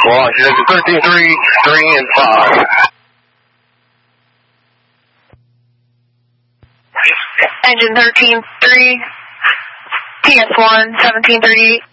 launch. It's 13-3, 3 and 5. Engine 13-3, TS1, 1738.